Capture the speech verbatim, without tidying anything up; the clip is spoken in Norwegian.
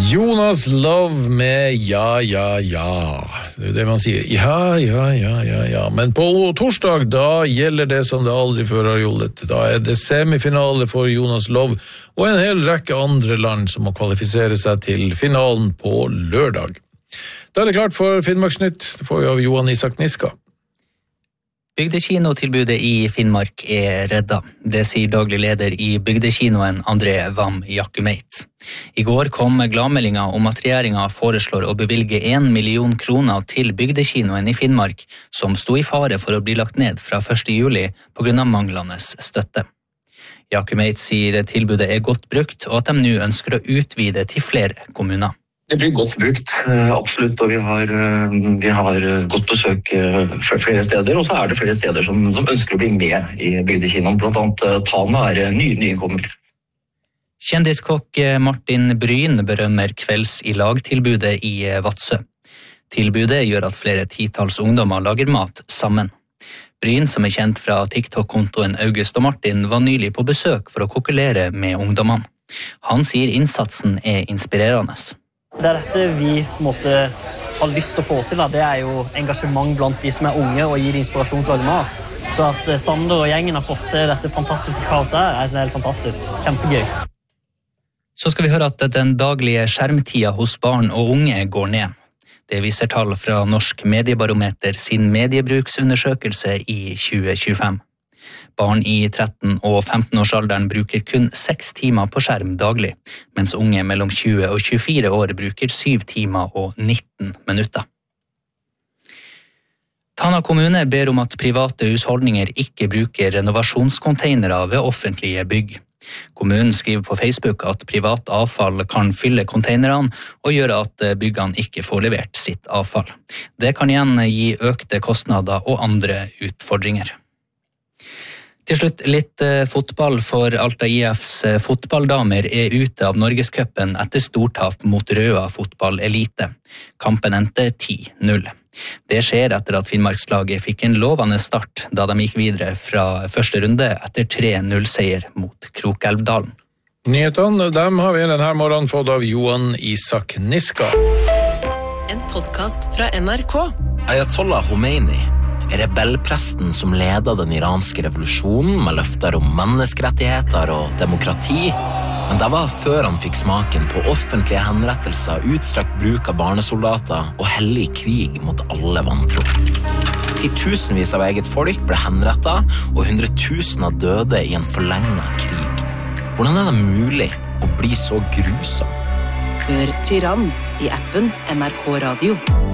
Jonas Love med ja, ja, ja. Det er det man sier. Ja, ja, ja, ja, ja. Men på torsdag, da gjelder det som det aldri før har gjeldt. Da er det semifinale for Jonas Love, og en hel rekke andre land som må kvalifisere seg til finalen på lørdag. Da er det klart for Finnmarksnytt. Det får vi av Johan Isak Niska. Bygdekinotilbudet i Finnmark er redda. Det sier daglig leder i Bygdekinoen André Vam Jakumeit. I går kom gladmeldinga om at regjeringa foreslår å bevilge en million kroner til Bygdekinoen i Finnmark, som sto i fare for å bli lagt ned fra første juli på grunn av manglende støtte. Jakumeit sier tilbudet er godt brukt, og at de nå ønsker å utvide til flere kommuner. Det blir godt brukt, absolutt, og vi har, vi har godt besøk flere steder, og så er det flere steder som, som ønsker å bli med i Bygdekinoen, blant annet Tana er ny, nykommer. Kjendiskokk Martin Bryn berømmer kvelds i lagtilbudet i Vadsø. Tilbudet gjør at flere titals ungdommer lager mat sammen. Bryn, som er kjent fra TikTok-kontoen August og Martin, var nylig på besøk for å kokkelere med ungdommene. Han sier innsatsen er inspirerende. Det er dette vi måtte ha lyst til å få til. Da. Det er jo engasjement blant de som er unge og gir inspirasjon til å lage mat. Så at Sander og gjengen har fått til dette fantastiske kaoset her, er helt fantastisk. Kjempegøy. Så skal vi høre at den daglige skjermtida hos barn og unge går ned. Det viser tall fra Norsk Mediebarometer sin mediebruksundersøkelse i tjue tjuefem. Barn i tretten- og femten-årsalderen bruker kun seks timer på skjerm daglig, mens unge mellom tjue og tjuefire år bruker syv timer og nitten minutter. Tana kommune ber om at private husholdninger ikke bruker renovasjonskontainere ved offentlige bygg. Kommunen skriver på Facebook at privat avfall kan fylle konteinerne og gjøre at byggene ikke får levert sitt avfall. Det kan igjen gi økte kostnader og andre utfordringer. Til slutt litt eh, fotball, for Alta I Fs eh, fotballdamer er ute av Norgescupen etter stortap mot Røa fotball-elite. Kampen endte ti null. Det skjer etter at Finnmarkslaget fikk en lovende start da de gikk videre fra første runde etter tre null-seier mot Krokelvdalen. Nyhetene, dem har vi denne morgenen fått av Johan Isak Niska. En podcast fra N R K. Ayatollah Khomeini er rebellpresten som leder den iranske revolusjonen med løfter om menneskerettigheter og demokrati, men det var før han fikk smaken på offentlige henrettelser, utstrakt bruk av barnesoldater og hellig krig mot alle vantro. Titusenvis av eget folk ble henrettet, og hundretusener døde i en forlenget krig. Hvordan er det mulig å bli så grusom? Hør Tyrann i appen N R K Radio.